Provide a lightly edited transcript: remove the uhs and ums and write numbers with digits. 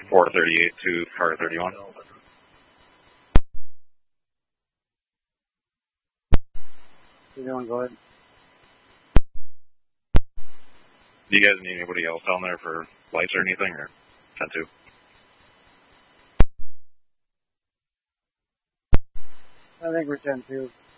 438 to car 31. Go ahead. Do you guys need anybody else down there for lights or anything, or 10-2? I think we're 10-2.